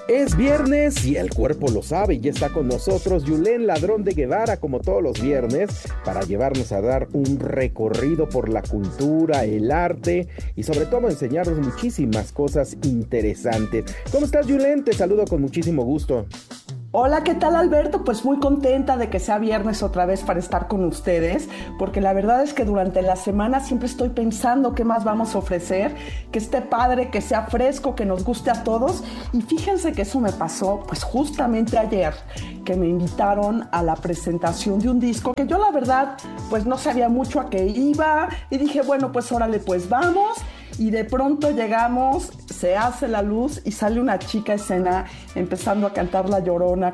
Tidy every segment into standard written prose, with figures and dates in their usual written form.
Es viernes y el cuerpo lo sabe y ya está con nosotros Yulén Ladrón de Guevara como todos los viernes para llevarnos a dar un recorrido por la cultura, el arte y sobre todo enseñarnos muchísimas cosas interesantes. ¿Cómo estás, Yulén? Te saludo con muchísimo gusto. Hola, ¿qué tal, Alberto? Pues muy contenta de que sea viernes otra vez para estar con ustedes, porque la verdad es que durante la semana siempre estoy pensando qué más vamos a ofrecer, que esté padre, que sea fresco, que nos guste a todos. Y fíjense que eso me pasó pues justamente ayer, que me invitaron a la presentación de un disco que yo la verdad pues no sabía mucho a qué iba y dije, bueno, pues órale, pues vamos. Y de pronto llegamos, se hace la luz y sale una chica a escena empezando a cantar La Llorona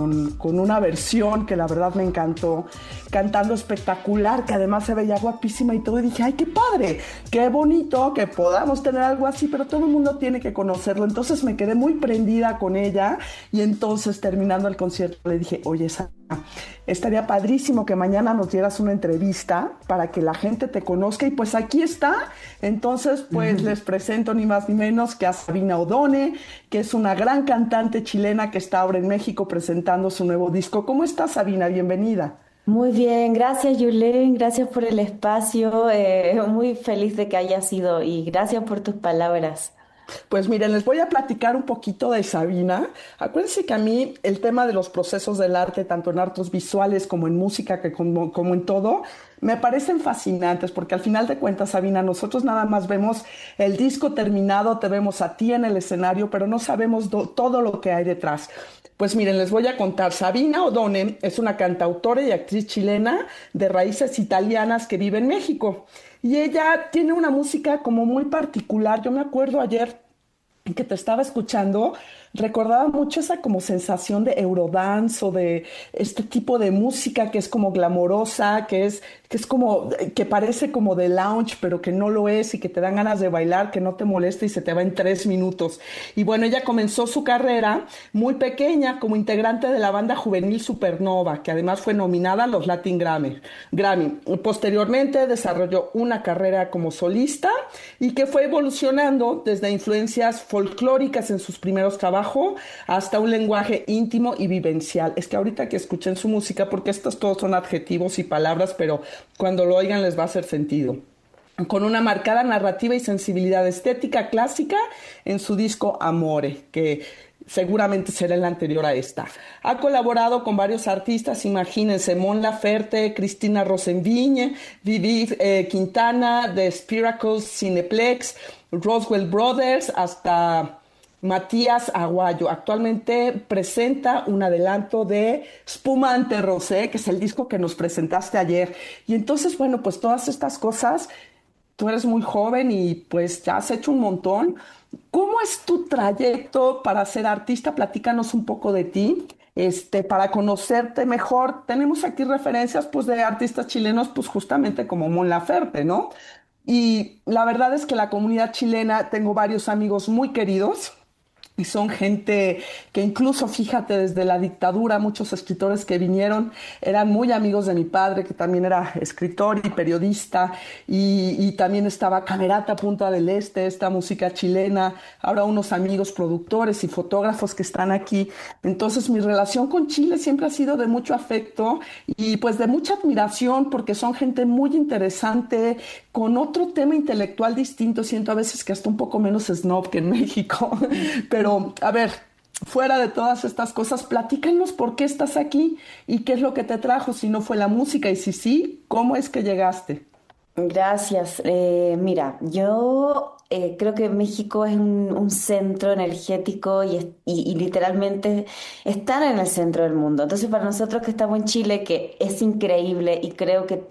con una versión que la verdad me encantó, cantando espectacular, que además se veía guapísima y todo. Y dije, ¡ay, qué padre! ¡Qué bonito que podamos tener algo así! Pero todo el mundo tiene que conocerlo. Entonces me quedé muy prendida con ella y entonces terminando el concierto le dije, oye, estaría padrísimo que mañana nos dieras una entrevista para que la gente te conozca y pues aquí está. Entonces pues les presento ni más ni menos que a Sabina Odone, que es una gran cantante chilena que está ahora en México presentando su nuevo disco. ¿Cómo estás, Sabina? Bienvenida. Muy bien, gracias Yulén, gracias por el espacio, muy feliz de que haya sido y gracias por tus palabras. Pues miren, les voy a platicar un poquito de Sabina. Acuérdense que a mí el tema de los procesos del arte, tanto en artes visuales como en música, que como en todo, me parecen fascinantes porque al final de cuentas, Sabina, nosotros nada más vemos el disco terminado, te vemos a ti en el escenario, pero no sabemos todo lo que hay detrás. Pues miren, les voy a contar. Sabina Odone es una cantautora y actriz chilena de raíces italianas que vive en México. Y ella tiene una música como muy particular. Yo me acuerdo ayer que te estaba escuchando, recordaba mucho esa como sensación de Eurodance o de este tipo de música que es como glamorosa, que es como, que parece como de lounge, pero que no lo es y que te dan ganas de bailar, que no te molesta y se te va en 3 minutos. Y bueno, ella comenzó su carrera muy pequeña como integrante de la banda juvenil Supernova, que además fue nominada a los Latin Grammy. Posteriormente desarrolló una carrera como solista y que fue evolucionando desde influencias folclóricas en sus primeros trabajos hasta un lenguaje íntimo y vivencial. Es que ahorita que escuchen su música, porque estos todos son adjetivos y palabras, pero cuando lo oigan les va a hacer sentido. Con una marcada narrativa y sensibilidad estética clásica en su disco Amore, que seguramente será el anterior a esta. Ha colaborado con varios artistas, imagínense, Mon Laferte, Cristina Rosenvigne, Vivi Quintana, The Spiracles, Cineplex, Roswell Brothers, hasta Matías Aguayo. Actualmente presenta un adelanto de Spumante Rosé, que es el disco que nos presentaste ayer. Y entonces, bueno, pues todas estas cosas, tú eres muy joven y pues ya has hecho un montón. ¿Cómo es tu trayecto para ser artista? Platícanos un poco de ti. Para conocerte mejor, tenemos aquí referencias pues de artistas chilenos, pues justamente como Mon Laferte, ¿no? Y la verdad es que la comunidad chilena, tengo varios amigos muy queridos y son gente que incluso, fíjate, desde la dictadura, muchos escritores que vinieron eran muy amigos de mi padre, que también era escritor y periodista, y también estaba Camerata Punta del Este, esta música chilena, ahora unos amigos productores y fotógrafos que están aquí. Entonces mi relación con Chile siempre ha sido de mucho afecto y pues de mucha admiración, porque son gente muy interesante, con otro tema intelectual distinto, siento a veces que hasta un poco menos snob que en México, pero a ver, fuera de todas estas cosas, platícanos por qué estás aquí y qué es lo que te trajo, si no fue la música y si sí, ¿cómo es que llegaste? Gracias. Mira, yo creo que México es un centro energético y literalmente están en el centro del mundo. Entonces, para nosotros que estamos en Chile, que es increíble y creo que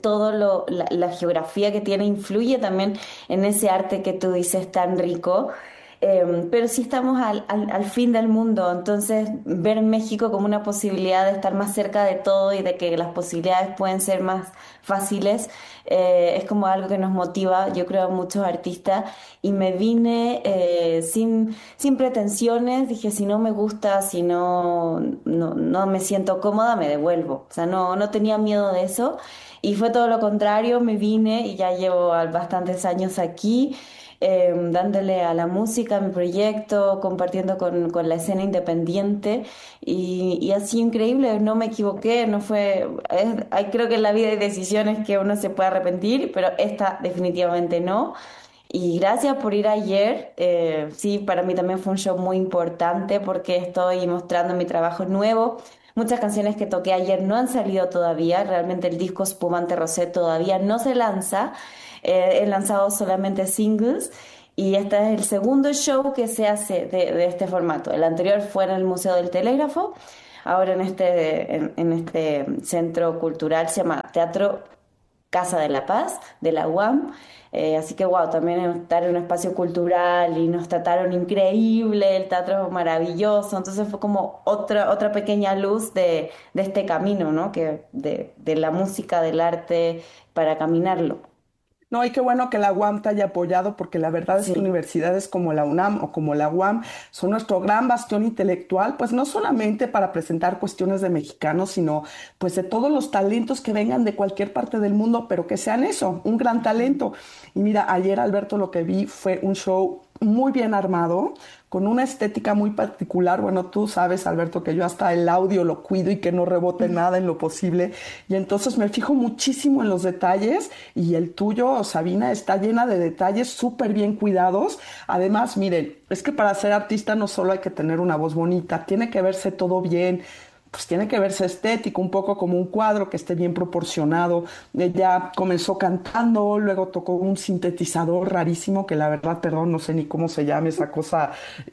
la geografía que tiene influye también en ese arte que tú dices tan rico. Pero sí estamos al fin del mundo, entonces ver México como una posibilidad de estar más cerca de todo y de que las posibilidades pueden ser más fáciles, es como algo que nos motiva, yo creo, a muchos artistas y me vine sin pretensiones, dije si no me gusta, si no me siento cómoda, me devuelvo, o sea, no tenía miedo de eso y fue todo lo contrario, me vine y ya llevo bastantes años aquí. dándole a la música, a mi proyecto, compartiendo con la escena independiente y ha sido increíble, no me equivoqué, no fue, creo que en la vida hay decisiones que uno se puede arrepentir, pero esta definitivamente no. Y gracias por ir ayer. Sí, para mí también fue un show muy importante porque estoy mostrando mi trabajo nuevo. Muchas canciones que toqué ayer no han salido todavía. Realmente el disco Spumante Rosé todavía no se lanza. He lanzado solamente singles. Y este es el segundo show que se hace de este formato. El anterior fue en el Museo del Telégrafo. Ahora en este centro cultural se llama Teatro Casa de la Paz, de la UAM. Así que, wow, también estar en un espacio cultural y nos trataron increíble, el teatro es maravilloso. Entonces fue como otra pequeña luz de este camino, ¿no? De la música, del arte, para caminarlo. No, y qué bueno que la UAM te haya apoyado, porque la verdad es que Sí. universidades como la UNAM o como la UAM son nuestro gran bastión intelectual, pues no solamente para presentar cuestiones de mexicanos, sino pues de todos los talentos que vengan de cualquier parte del mundo, pero que sean eso, un gran talento. Y mira, ayer, Alberto, lo que vi fue un show muy bien armado, con una estética muy particular. Bueno, tú sabes, Alberto, que yo hasta el audio lo cuido y que no rebote nada en lo posible. Y entonces me fijo muchísimo en los detalles, y el tuyo, Sabina, está llena de detalles súper bien cuidados. Además, miren, es que para ser artista no solo hay que tener una voz bonita, tiene que verse todo bien. Pues tiene que verse estético, un poco como un cuadro que esté bien proporcionado. Ella comenzó cantando, luego tocó un sintetizador rarísimo que la verdad, perdón, no sé ni cómo se llama esa cosa.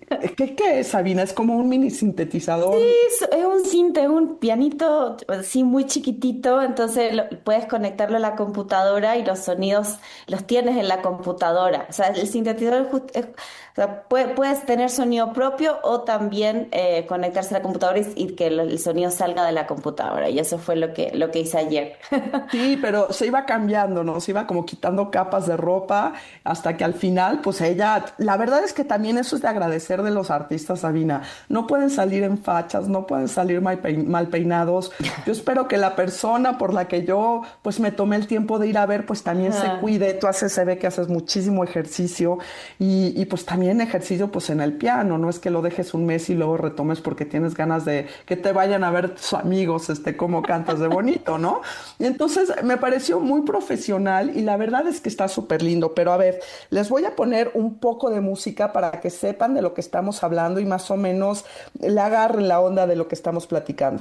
¿Qué es, Sabina? Es como un mini sintetizador. Es un cinte, es un pianito así muy chiquitito, entonces puedes conectarlo a la computadora y los sonidos los tienes en la computadora. O sea, el sintetizador o sea, puedes tener sonido propio o también conectarse a la computadora y que el sonido salga de la computadora. Y eso fue lo que hice ayer. Sí, pero se iba cambiando, ¿no? Se iba como quitando capas de ropa hasta que al final, pues ella, la verdad es que también eso es de agradecer de los artistas, Sabina. No pueden salir en fachas, no pueden salir mal peinados. Yo espero que la persona por la que yo, pues me tomé el tiempo de ir a ver, pues también se Ajá. cuide. Tú haces, se ve que haces muchísimo ejercicio, y pues también ejercicio pues en el piano. No es que lo dejes un mes y luego retomes porque tienes ganas de que te vayan a ver tus amigos, cómo cantas de bonito, ¿no? Y entonces me pareció muy profesional, y la verdad es que está súper lindo. Pero a ver, les voy a poner un poco de música para que sepan de lo que estamos hablando y más o menos le agarren la onda de lo que estamos platicando.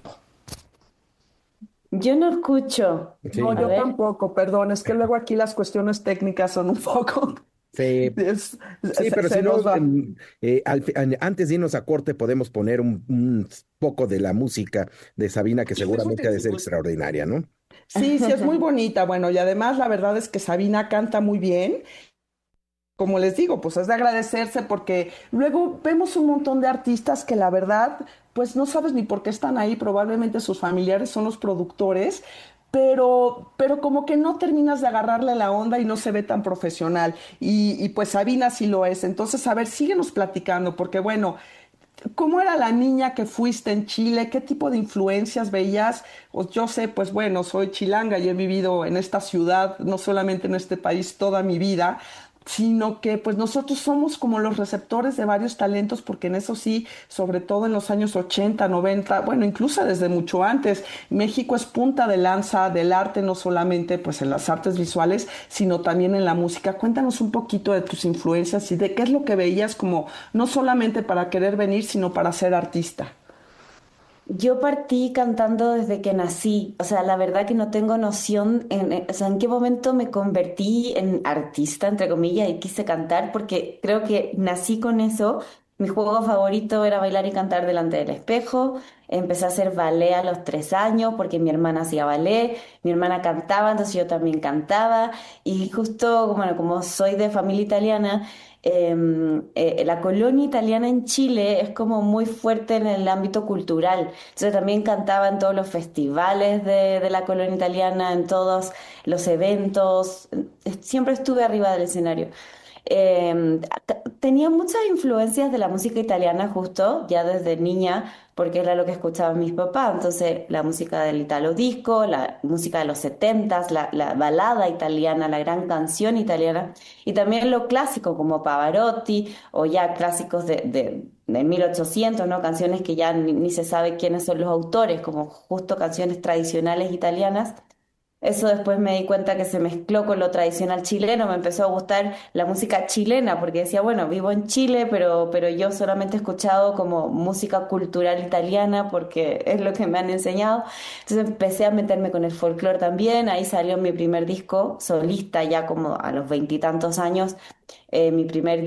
Yo no escucho. No, Sí, A yo ver. tampoco, perdón, es que luego aquí las cuestiones técnicas son un poco, sí, es- sí, pero se si no, nos va. antes de irnos a corte podemos poner un poco de la música de Sabina, que seguramente ha de ser extraordinaria, ¿no? Sí, sí, es muy bonita. Bueno, y además la verdad es que Sabina canta muy bien. Como les digo, pues es de agradecerse, porque luego vemos un montón de artistas que la verdad, pues no sabes ni por qué están ahí. Probablemente sus familiares son los productores, pero como que no terminas de agarrarle la onda y no se ve tan profesional. Y pues Sabina sí lo es. Entonces, a ver, síguenos platicando, porque bueno, ¿cómo era la niña que fuiste en Chile? ¿Qué tipo de influencias veías? Pues yo sé, pues bueno, soy chilanga y he vivido en esta ciudad, no solamente en este país, toda mi vida, sino que pues nosotros somos como los receptores de varios talentos, porque en eso sí, sobre todo en los años 80, 90, bueno, incluso desde mucho antes, México es punta de lanza del arte, no solamente pues en las artes visuales, sino también en la música. Cuéntanos un poquito de tus influencias y de qué es lo que veías como no solamente para querer venir, sino para ser artista. Yo partí cantando desde que nací, o sea, la verdad que no tengo noción o sea, en qué momento me convertí en artista, entre comillas, y quise cantar, porque creo que nací con eso. Mi juego favorito era bailar y cantar delante del espejo. Empecé a hacer ballet a los 3 años porque mi hermana hacía ballet, mi hermana cantaba, entonces yo también cantaba. Y justo, bueno, como soy de familia italiana, la colonia italiana en Chile es como muy fuerte en el ámbito cultural. Entonces también cantaba en todos los festivales de la colonia italiana, en todos los eventos. Siempre estuve arriba del escenario. Tenía muchas influencias de la música italiana justo, ya desde niña, porque era lo que escuchaban mis papás. Entonces, la música del italo disco, la música de los setentas, la balada italiana, la gran canción italiana, y también lo clásico como Pavarotti, o ya clásicos de 1800, ¿no? Canciones que ya ni se sabe quiénes son los autores, como justo canciones tradicionales italianas. Eso después me di cuenta que se mezcló con lo tradicional chileno, me empezó a gustar la música chilena, porque decía, bueno, vivo en Chile, pero yo solamente he escuchado como música cultural italiana, porque es lo que me han enseñado. Entonces empecé a meterme con el folclore también, ahí salió mi primer disco solista, ya como a los veintitantos años, mi primer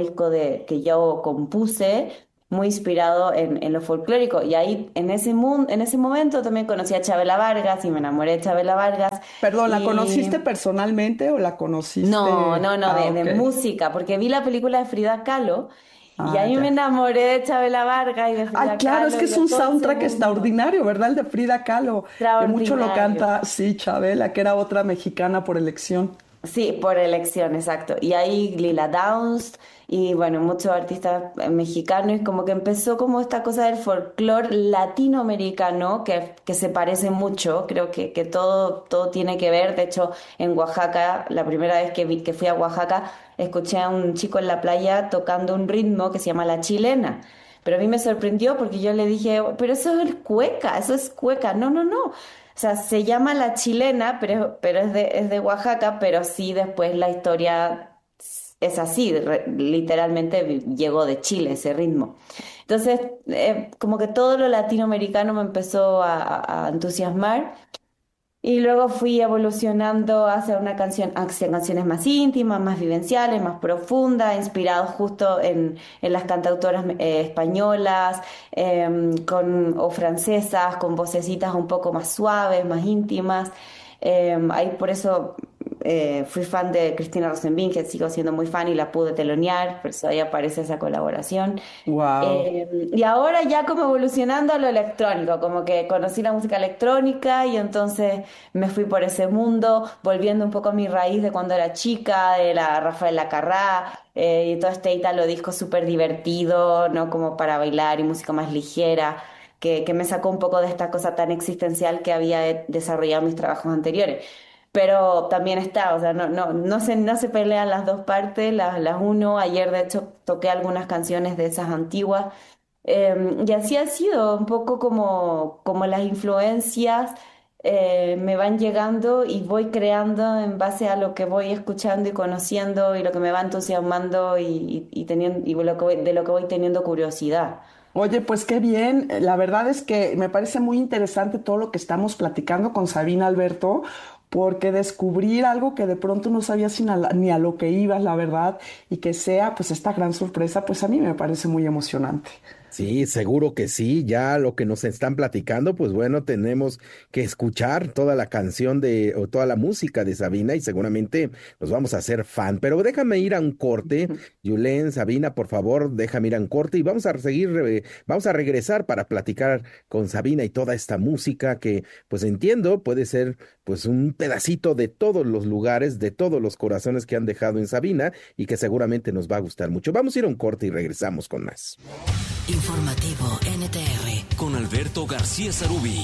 que yo compuse, muy inspirado en lo folclórico. Y ahí, en ese momento, también conocí a Chabela Vargas y me enamoré de Chabela Vargas. Perdón, ¿la Y conociste personalmente o la no, conociste? no, no, Ah, de ok. música, porque vi la película de Frida Kahlo y Ah, ahí me ya. enamoré de Chabela Vargas y de Ay, Frida claro, es Kahlo que y es de un todo ese soundtrack mundo. extraordinario, ¿verdad? El de Frida Kahlo, que mucho lo Extraordinario. canta, sí, Chabela, que era otra mexicana por elección. Sí, por elección, exacto. Y ahí Lila Downs y bueno, muchos artistas mexicanos, y como que empezó como esta cosa del folclore latinoamericano que se parece mucho, creo que todo tiene que ver. De hecho, en Oaxaca, la primera vez que fui a Oaxaca, escuché a un chico en la playa tocando un ritmo que se llama la chilena. Pero a mí me sorprendió porque yo le dije, pero eso es cueca, eso es cueca. No, no, no. O sea, se llama la chilena, pero es de Oaxaca, pero sí después la historia es así, literalmente llegó de Chile ese ritmo. Entonces, como que todo lo latinoamericano me empezó a entusiasmar. Y luego fui evolucionando hacia hacia canciones más íntimas, más vivenciales, más profundas, inspirados justo en las cantautoras españolas, o francesas, con vocecitas un poco más suaves, más íntimas. Ahí por eso fui fan de Cristina Rosenbing, que sigo siendo muy fan y la pude telonear, por eso ahí aparece esa colaboración. Wow. Y ahora ya como evolucionando a lo electrónico, como que conocí la música electrónica y entonces me fui por ese mundo, volviendo un poco a mi raíz de cuando era chica, de la Rafaela Carrá, y todo este italo disco súper divertido, ¿no? Como para bailar y música más ligera, que me sacó un poco de esta cosa tan existencial que había desarrollado en mis trabajos anteriores. Pero también está, o sea, no se pelean las dos partes, las uno. Ayer, de hecho, toqué algunas canciones de esas antiguas. Y así ha sido, un poco como las influencias me van llegando y voy creando en base a lo que voy escuchando y conociendo y lo que me va entusiasmando y teniendo, de lo que voy teniendo curiosidad. Oye, pues qué bien. La verdad es que me parece muy interesante todo lo que estamos platicando con Sabina Alberto, porque descubrir algo que de pronto no sabías ni a lo que ibas, la verdad, y que sea pues esta gran sorpresa, pues a mí me parece muy emocionante. Sí, seguro que sí, ya lo que nos están platicando, pues bueno, tenemos que escuchar toda la canción o toda la música de Sabina y seguramente nos vamos a hacer fan. Pero déjame ir a un corte, Julen, Sabina, por favor, déjame ir a un corte y vamos a seguir, vamos a regresar para platicar con Sabina y toda esta música que, pues entiendo, puede ser pues un pedacito de todos los lugares, de todos los corazones que han dejado en Sabina y que seguramente nos va a gustar mucho. Vamos a ir a un corte y regresamos con más. Informativo NTR con Alberto García Sarubí.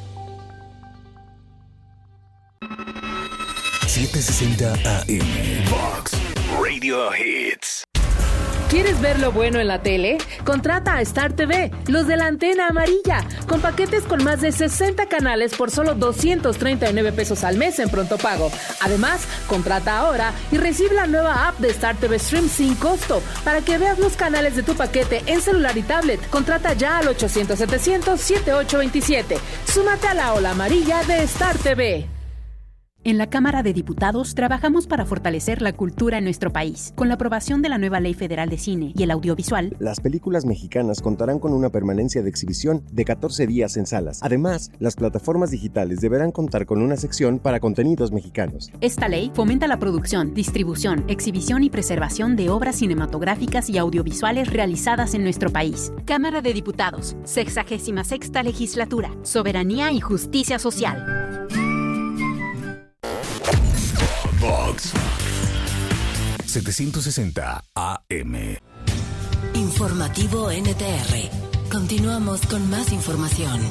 760 AM. Fox Radio Hits. ¿Quieres ver lo bueno en la tele? Contrata a Star TV, los de la antena amarilla, con paquetes con más de 60 canales por solo 239 pesos al mes en pronto pago. Además, contrata ahora y recibe la nueva app de Star TV Stream sin costo para que veas los canales de tu paquete en celular y tablet. Contrata ya al 800-700-7827. Súmate a la ola amarilla de Star TV. En la Cámara de Diputados trabajamos para fortalecer la cultura en nuestro país. Con la aprobación de la nueva Ley Federal de Cine y el Audiovisual, las películas mexicanas contarán con una permanencia de exhibición de 14 días en salas. Además, las plataformas digitales deberán contar con una sección para contenidos mexicanos. Esta ley fomenta la producción, distribución, exhibición y preservación de obras cinematográficas y audiovisuales realizadas en nuestro país. Cámara de Diputados, 66ª Legislatura. Soberanía y justicia social. Fox 760 AM. Informativo NTR. Continuamos con más información.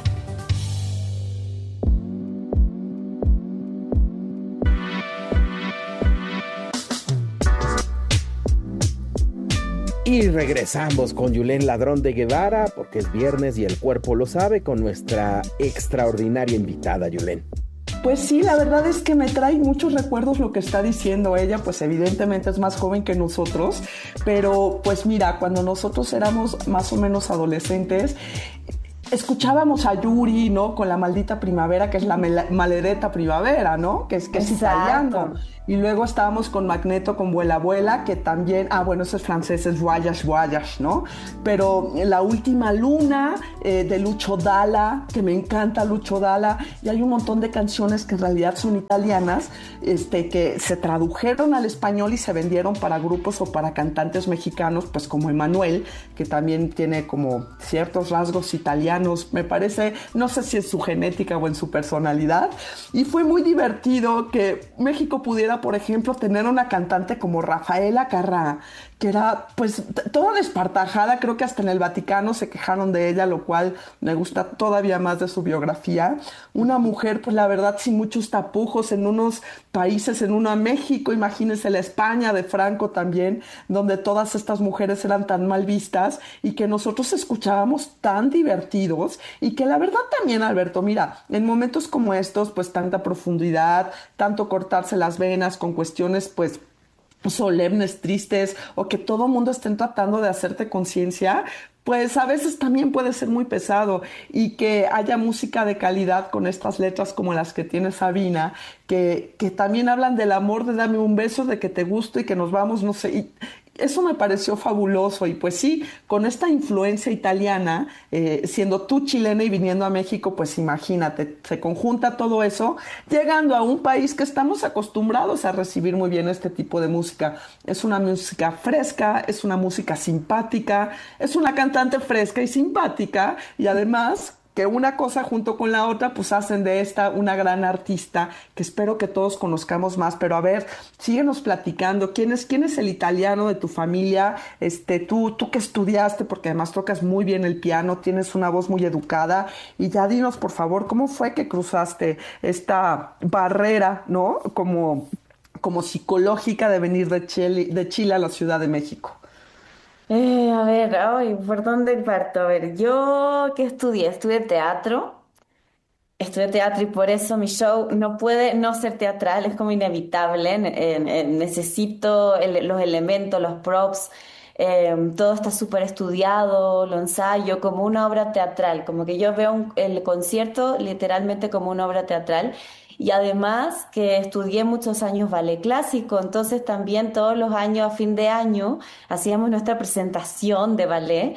Y regresamos con Yulén Ladrón de Guevara, porque es viernes y el cuerpo lo sabe, con nuestra extraordinaria invitada, Yulén. Pues sí, la verdad es que me trae muchos recuerdos lo que está diciendo ella, pues evidentemente es más joven que nosotros, pero pues mira, cuando nosotros éramos más o menos adolescentes, escuchábamos a Yuri, ¿no? Con La Maldita Primavera, que es la Maledetta Primavera, ¿no? Que es italiano. Y luego estábamos con Magneto, con Vuela Vuela, que también, bueno, ese es francés, es Voyage Voyage, ¿no? Pero La Última Luna, de Lucio Dalla, que me encanta Lucio Dalla, y hay un montón de canciones que en realidad son italianas, que se tradujeron al español y se vendieron para grupos o para cantantes mexicanos, pues como Emanuel, que también tiene como ciertos rasgos italianos, me parece, no sé si es su genética o en su personalidad, y fue muy divertido que México pudiera, por ejemplo, tener una cantante como Rafaela Carrà, que era pues toda despartajada, creo que hasta en el Vaticano se quejaron de ella, lo cual me gusta todavía más de su biografía. Una mujer, pues la verdad, sin muchos tapujos en unos países, en una México, imagínense la España de Franco también, donde todas estas mujeres eran tan mal vistas y que nosotros escuchábamos tan divertidos y que la verdad también, Alberto, mira, en momentos como estos, pues tanta profundidad, tanto cortarse las venas con cuestiones, pues solemnes, tristes, o que todo mundo estén tratando de hacerte conciencia, pues a veces también puede ser muy pesado, y que haya música de calidad con estas letras como las que tiene Sabina, que también hablan del amor, de dame un beso, de que te gusto y que nos vamos, no sé, y eso me pareció fabuloso. Y pues sí, con esta influencia italiana, siendo tú chilena y viniendo a México, pues imagínate, se conjunta todo eso, llegando a un país que estamos acostumbrados a recibir muy bien este tipo de música. Es una música fresca, es una música simpática, es una cantante fresca y simpática, y además que una cosa junto con la otra pues hacen de esta una gran artista que espero que todos conozcamos más. Pero a ver, síguenos platicando, ¿quién es el italiano de tu familia? Tú que estudiaste, porque además tocas muy bien el piano, tienes una voz muy educada, y ya dinos por favor, ¿cómo fue que cruzaste esta barrera, ¿no? Como psicológica de venir de Chile a la Ciudad de México. A ver, ay, ¿por dónde parto? A ver, yo ¿qué estudié? Estudié teatro y por eso mi show no puede no ser teatral, es como inevitable. Necesito los elementos, los props, todo está súper estudiado, lo ensayo como una obra teatral, como que yo veo el concierto literalmente como una obra teatral. Y además que estudié muchos años ballet clásico, entonces también todos los años, a fin de año, hacíamos nuestra presentación de ballet.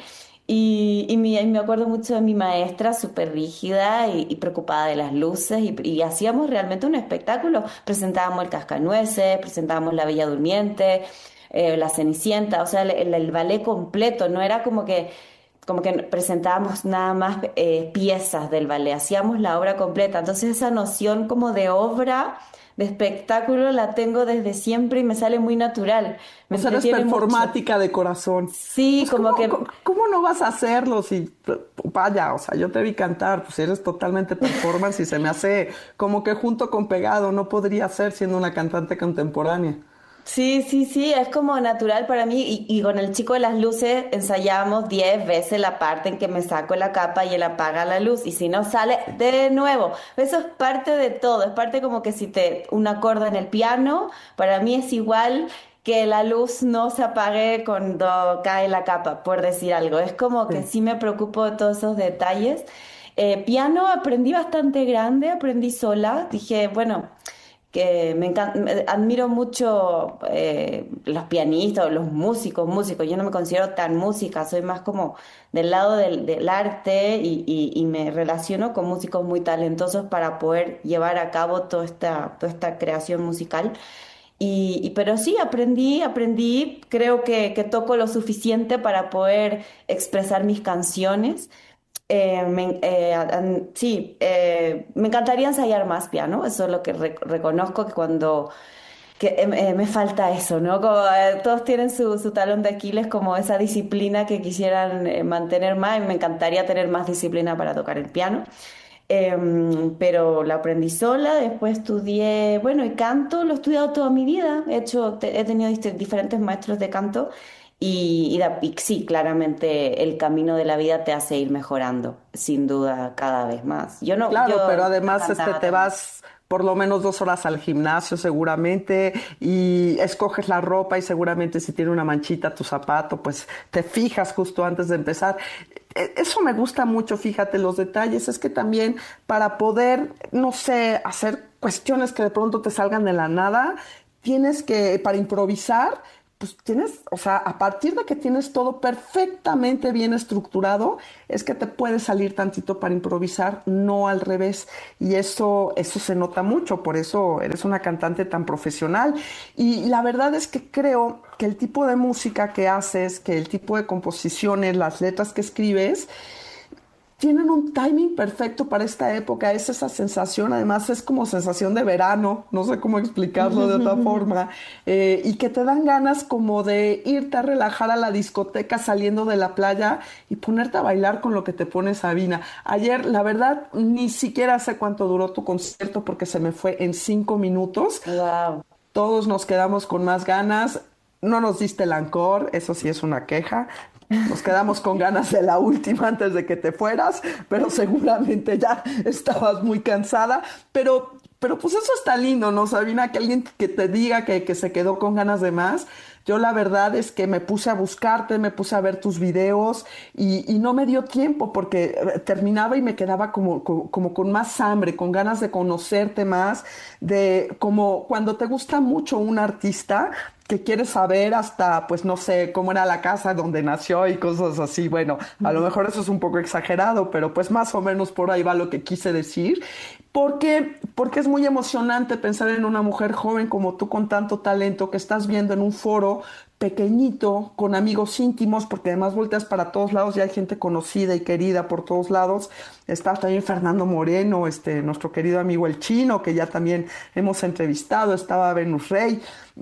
Y me acuerdo mucho de mi maestra, súper rígida y preocupada de las luces, y hacíamos realmente un espectáculo. Presentábamos el Cascanueces, presentábamos La Bella Durmiente, La Cenicienta, o sea, el ballet completo. No era como que presentábamos nada más piezas del ballet, hacíamos la obra completa. Entonces esa noción como de obra, de espectáculo, la tengo desde siempre y me sale muy natural. Me O sea, eres entretiene performática mucho. de corazón. Sí, Pues como que... ¿cómo no vas a hacerlo si, vaya, o sea, yo te vi cantar, pues eres totalmente performance y se me hace como que junto con pegado, no podría ser siendo una cantante contemporánea. Sí, sí, sí, es como natural para mí y con el chico de las luces ensayamos 10 veces la parte en que me saco la capa y él apaga la luz y si no sale de nuevo. Eso es parte de todo, es parte como que si un acorde en el piano, para mí es igual que la luz no se apague cuando cae la capa, por decir algo. Es como que Sí. sí me preocupo de todos esos detalles. Piano aprendí bastante grande, aprendí sola, dije, bueno que me encanta, admiro mucho los pianistas o los músicos. Yo no me considero tan música, soy más como del lado del arte y me relaciono con músicos muy talentosos para poder llevar a cabo toda esta creación musical. Pero sí, aprendí, creo que toco lo suficiente para poder expresar mis canciones. Sí, me encantaría ensayar más piano, eso es lo que reconozco que cuando me falta eso, ¿no? Como, todos tienen su talón de Aquiles, como esa disciplina que quisieran mantener más, y me encantaría tener más disciplina para tocar el piano. Pero la aprendí sola, después estudié, bueno, y canto, lo he estudiado toda mi vida, he tenido diferentes maestros de canto y sí, claramente el camino de la vida te hace ir mejorando, sin duda, cada vez más. Claro, Yo pero además cantaba te también. vas por lo menos 2 horas al gimnasio seguramente y escoges la ropa y seguramente si tiene una manchita tu zapato, pues te fijas justo antes de empezar. Eso me gusta mucho, fíjate, los detalles. Es que también para poder, no sé, hacer cuestiones que de pronto te salgan de la nada, tienes que, para improvisar, pues tienes, o sea, a partir de que tienes todo perfectamente bien estructurado, es que te puede salir tantito para improvisar, no al revés. Y eso se nota mucho, por eso eres una cantante tan profesional. Y la verdad es que creo que el tipo de música que haces, que el tipo de composiciones, las letras que escribes, tienen un timing perfecto para esta época, es esa sensación, además es como sensación de verano, no sé cómo explicarlo de otra forma, y que te dan ganas como de irte a relajar a la discoteca saliendo de la playa y ponerte a bailar con lo que te pone Sabina. Ayer, la verdad, ni siquiera sé cuánto duró tu concierto porque se me fue en 5 minutos. Wow. Todos nos quedamos con más ganas. No nos diste el encore, eso sí es una queja. Nos quedamos con ganas de la última antes de que te fueras, pero seguramente ya estabas muy cansada. Pero pues eso está lindo, ¿no, Sabina? Que alguien que te diga que se quedó con ganas de más. Yo la verdad es que me puse a buscarte, me puse a ver tus videos y no me dio tiempo porque terminaba y me quedaba como con más hambre, con ganas de conocerte más, de como cuando te gusta mucho un artista que quieres saber hasta, pues no sé, cómo era la casa donde nació y cosas así. Bueno, a lo mejor eso es un poco exagerado, pero pues más o menos por ahí va lo que quise decir. Porque es muy emocionante pensar en una mujer joven como tú con tanto talento que estás viendo en un foro pequeñito, con amigos íntimos, porque además volteas para todos lados y hay gente conocida y querida por todos lados. Está también Fernando Moreno, nuestro querido amigo el Chino, que ya también hemos entrevistado, estaba Venus Rey,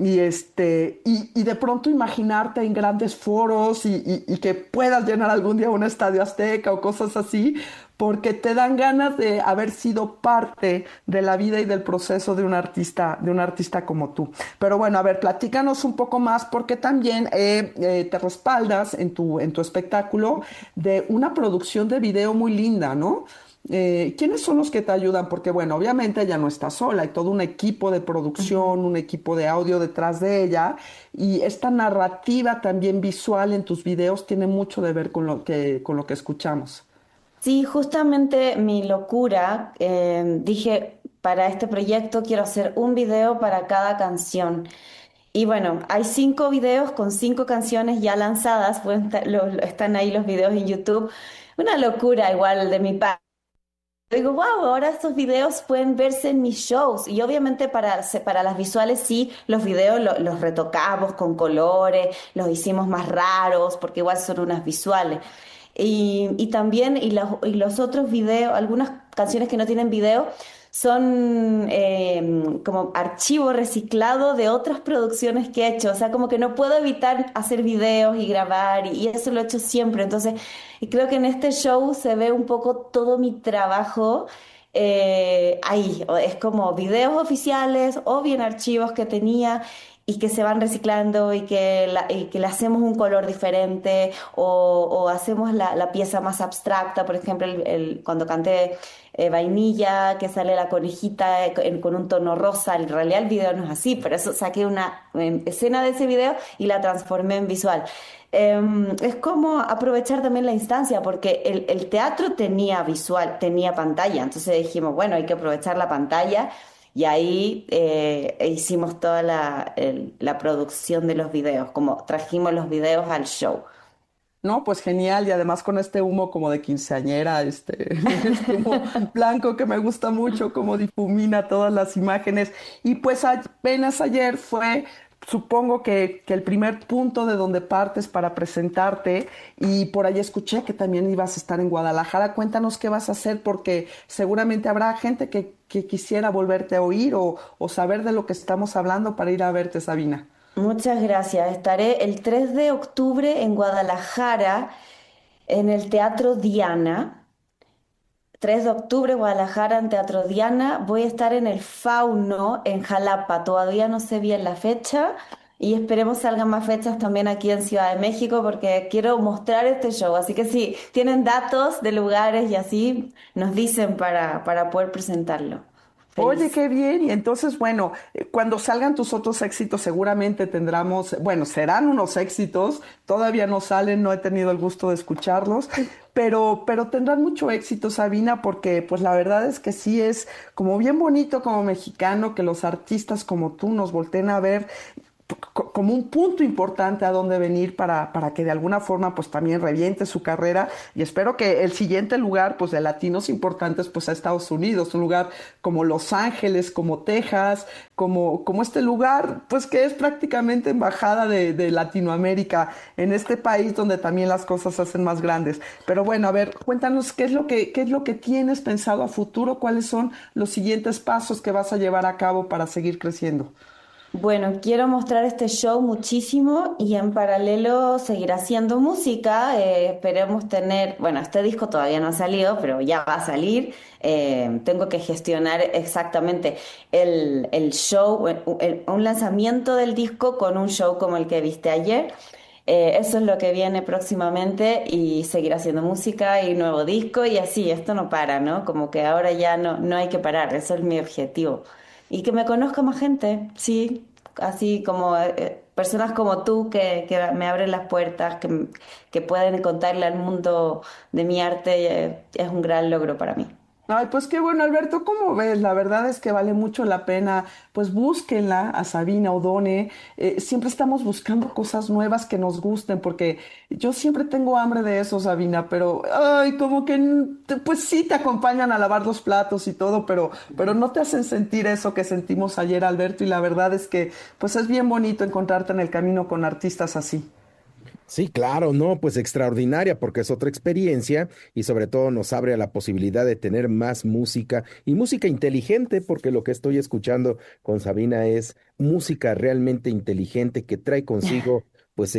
y de pronto imaginarte en grandes foros y que puedas llenar algún día un estadio Azteca o cosas así, porque te dan ganas de haber sido parte de la vida y del proceso de un artista como tú. Pero bueno, a ver, platícanos un poco más, porque también te respaldas en tu espectáculo de una producción de video muy linda, ¿no? ¿Quiénes son los que te ayudan? Porque bueno, obviamente ella no está sola, hay todo un equipo de producción, un equipo de audio detrás de ella, y esta narrativa también visual en tus videos tiene mucho de ver con lo que escuchamos. Sí, justamente mi locura, dije, para este proyecto quiero hacer un video para cada canción. Y bueno, hay 5 videos con 5 canciones ya lanzadas, están ahí los videos en YouTube. Una locura igual de mi parte. Digo, wow, ahora estos videos pueden verse en mis shows. Y obviamente para las visuales sí, los videos los retocamos con colores, los hicimos más raros, porque igual son unas visuales. Y también, y los otros videos, algunas canciones que no tienen video, son como archivo reciclado de otras producciones que he hecho. O sea, como que no puedo evitar hacer videos y grabar, y eso lo he hecho siempre. Entonces, y creo que en este show se ve un poco todo mi trabajo. Ahí, es como videos oficiales o bien archivos que tenía y que se van reciclando y que le hacemos un color diferente o hacemos la pieza más abstracta. Por ejemplo, cuando canté Vainilla, que sale la conejita con un tono rosa. En realidad el video no es así, pero eso saqué una escena de ese video y la transformé en visual. Es como aprovechar también la instancia, porque el teatro tenía visual, tenía pantalla, entonces dijimos, bueno, hay que aprovechar la pantalla y ahí hicimos toda la producción de los videos, como trajimos los videos al show. No, pues genial, y además con este humo como de quinceañera, este humo blanco que me gusta mucho, como difumina todas las imágenes. Y pues apenas ayer fue supongo que el primer punto de donde partes para presentarte, y por ahí escuché que también ibas a estar en Guadalajara. Cuéntanos qué vas a hacer, porque seguramente habrá gente que quisiera volverte a oír o saber de lo que estamos hablando para ir a verte, Sabina. Muchas gracias. Estaré el 3 de octubre en Guadalajara, en el Teatro Diana. 3 de octubre, Guadalajara, en Teatro Diana. Voy a estar en el Fauno, en Jalapa. Todavía no sé bien la fecha y esperemos salgan más fechas también aquí en Ciudad de México porque quiero mostrar este show. Así que si tienen datos de lugares y así, nos dicen para poder presentarlo. Oye, Feliz. qué bien. Y entonces, bueno, cuando salgan tus otros éxitos, seguramente tendremos, bueno, serán unos éxitos. Todavía no salen, no he tenido el gusto de escucharlos, pero tendrán mucho éxito, Sabina, porque pues la verdad es que sí es como bien bonito como mexicano que los artistas como tú nos volteen a ver como un punto importante a donde venir para que de alguna forma pues también reviente su carrera, y espero que el siguiente lugar pues de latinos importantes pues a Estados Unidos, un lugar como Los Ángeles, como Texas, como este lugar pues que es prácticamente embajada de Latinoamérica en este país donde también las cosas se hacen más grandes. Pero bueno, a ver, cuéntanos qué es lo que tienes pensado a futuro, cuáles son los siguientes pasos que vas a llevar a cabo para seguir creciendo. Bueno, quiero mostrar este show muchísimo y en paralelo seguir haciendo música. Esperemos tener, bueno, este disco todavía no ha salido, pero ya va a salir. Tengo que gestionar exactamente el show, un lanzamiento del disco con un show como el que viste ayer. Eso es lo que viene próximamente y seguir haciendo música y nuevo disco y así, esto no para, ¿no? Como que ahora ya no hay que parar, eso es mi objetivo. Y que me conozca más gente, sí, así como personas como tú que me abren las puertas, que pueden contarle al mundo de mi arte, es un gran logro para mí. Ay, pues qué bueno, Alberto, ¿cómo ves? La verdad es que vale mucho la pena, pues búsquenla a Sabina Odone. Siempre estamos buscando cosas nuevas que nos gusten, porque yo siempre tengo hambre de eso, Sabina, pero, ay, como que, pues sí te acompañan a lavar los platos y todo, pero no te hacen sentir eso que sentimos ayer, Alberto, y la verdad es que, pues es bien bonito encontrarte en el camino con artistas así. Sí, claro, no, pues extraordinaria porque es otra experiencia y sobre todo nos abre a la posibilidad de tener más música y música inteligente porque lo que estoy escuchando con Sabina es música realmente inteligente que trae consigo pues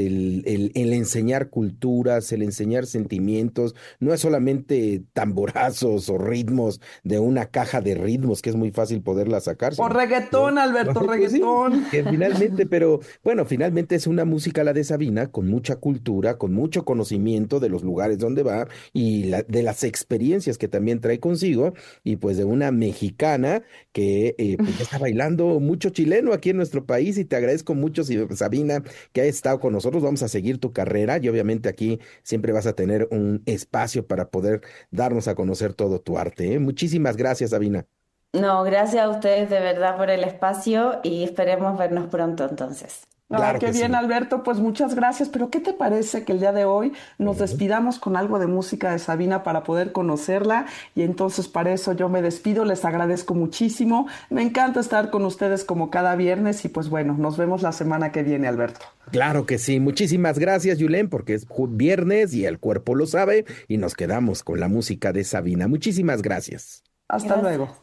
el enseñar culturas, el enseñar sentimientos, no es solamente tamborazos o ritmos de una caja de ritmos que es muy fácil poderla sacar, O ¿no? reggaetón, Alberto, Pues sí, reggaetón. que finalmente, pero bueno, finalmente es una música la de Sabina con mucha cultura, con mucho conocimiento de los lugares donde va y de las experiencias que también trae consigo y pues de una mexicana que pues ya está bailando mucho chileno aquí en nuestro país y te agradezco mucho, Sabina, que ha estado con nosotros. Vamos a seguir tu carrera y obviamente aquí siempre vas a tener un espacio para poder darnos a conocer todo tu arte, ¿eh? Muchísimas gracias, Sabina. No, gracias a ustedes de verdad por el espacio y esperemos vernos pronto entonces. Ay, Claro qué que bien, sí. Alberto, pues muchas gracias. Pero ¿qué te parece que el día de hoy nos Ujú. despidamos con algo de música de Sabina para poder conocerla? Y entonces para eso yo me despido, les agradezco muchísimo. Me encanta estar con ustedes como cada viernes y pues bueno, nos vemos la semana que viene, Alberto. Claro que sí. Muchísimas gracias, Yulén, porque es viernes y el cuerpo lo sabe y nos quedamos con la música de Sabina. Muchísimas gracias. Hasta Gracias. luego.